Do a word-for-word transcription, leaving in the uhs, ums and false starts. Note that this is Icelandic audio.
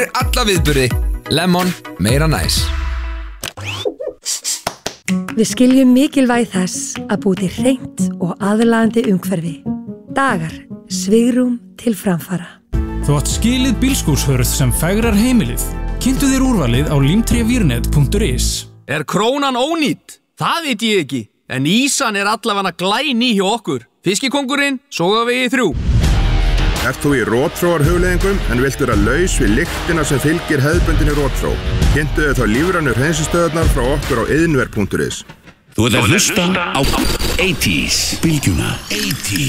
Alla viðburði. Lemon, meira næs. Við skiljum mikilvægi þess að búa til hreint og aðlaðandi umhverfi. Dagar, svigrúm til framfara. Þú átt skilið bílskúrshörð sem fegrar heimilið. Kynntu þér úrvalið á limtrevírnet punktur is. Er krónan ónýtt? Það veit ég ekki. En ísan er allavega glæný hjá okkur. Fiskikóngurinn, Sogavegi þrjú. Ert þú í rótþróar hugleiðingum en vilt vera laus við lyktina sem fylgir hefðbundinni rótþró? Kynntu þér þá lífrænu hreinsistöðarnar frá okkur á iðnver punktur is. Þú ert að hlusta á áttatíu, bylgjuna áttatíu.